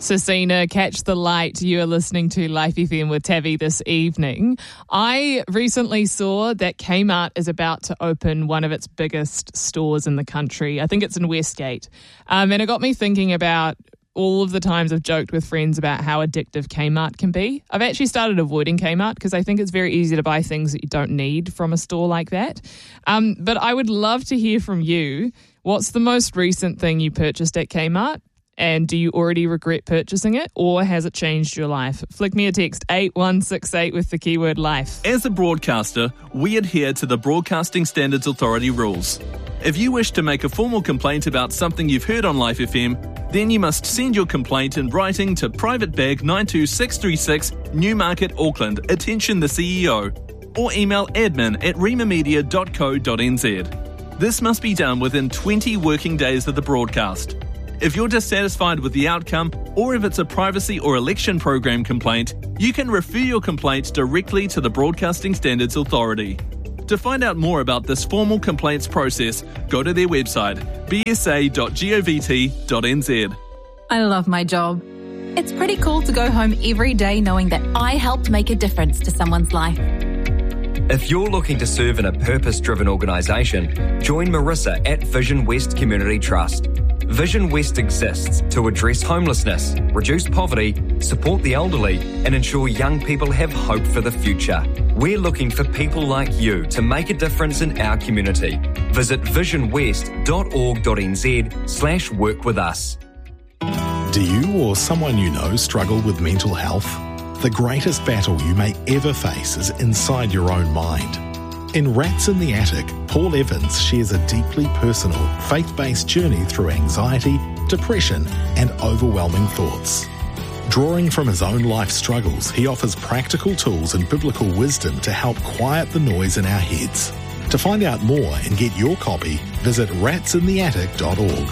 Cecina, Catch the Light. You are listening to Life FM with Tavi this evening. I recently saw that Kmart is about to open one of its biggest stores in the country. I think it's in Westgate. And it got me thinking about all of the times I've joked with friends about how addictive Kmart can be. I've actually started avoiding Kmart because I think it's very easy to buy things that you don't need from a store like that. But I would love to hear from you. What's the most recent thing you purchased at Kmart? And do you already regret purchasing it, or has it changed your life? Flick me a text 8168 with the keyword life. As a broadcaster, we adhere to the Broadcasting Standards Authority rules. If you wish to make a formal complaint about something you've heard on Life FM, then you must send your complaint in writing to Private Bag 92636 Newmarket, Auckland, attention the CEO, or email admin@rimamedia.co.nz. This must be done within 20 working days of the broadcast. If you're dissatisfied with the outcome, or if it's a privacy or election program complaint, you can refer your complaint directly to the Broadcasting Standards Authority. To find out more about this formal complaints process, go to their website, bsa.govt.nz. I love my job. It's pretty cool to go home every day knowing that I helped make a difference to someone's life. If you're looking to serve in a purpose-driven organisation, join Marissa at Vision West Community Trust. Vision West exists to address homelessness, reduce poverty, support the elderly, and ensure young people have hope for the future. We're looking for people like you to make a difference in our community. Visit visionwest.org.nz/work with us. Do you or someone you know struggle with mental health? The greatest battle you may ever face is inside your own mind. In Rats in the Attic, Paul Evans shares a deeply personal, faith-based journey through anxiety, depression, and overwhelming thoughts. Drawing from his own life struggles, he offers practical tools and biblical wisdom to help quiet the noise in our heads. To find out more and get your copy, visit ratsintheattic.org.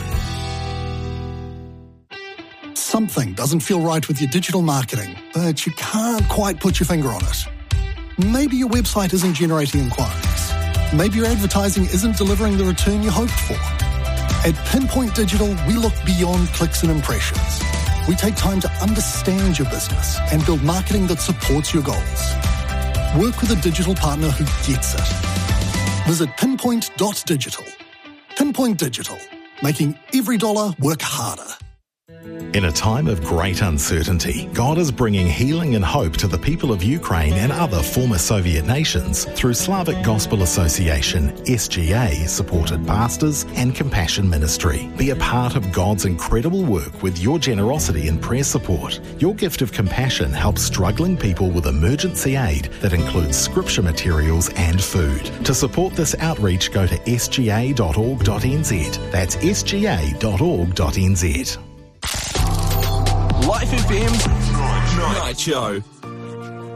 Something doesn't feel right with your digital marketing, but you can't quite put your finger on it. Maybe your website isn't generating inquiries. Maybe your advertising isn't delivering the return you hoped for. At Pinpoint Digital, we look beyond clicks and impressions. We take time to understand your business and build marketing that supports your goals. Work with a digital partner who gets it. Visit pinpoint.digital. Pinpoint Digital, making every dollar work harder. In a time of great uncertainty, God is bringing healing and hope to the people of Ukraine and other former Soviet nations through Slavic Gospel Association, SGA, supported pastors and compassion ministry. Be a part of God's incredible work with your generosity and prayer support. Your gift of compassion helps struggling people with emergency aid that includes scripture materials and food. To support this outreach, go to sga.org.nz. That's sga.org.nz. Life FM Night Show.